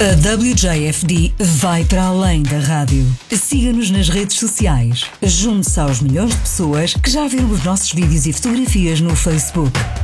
A WJFD vai para além da rádio. Siga-nos nas redes sociais. Junte-se aos milhões de pessoas que já viram os nossos vídeos e fotografias no Facebook.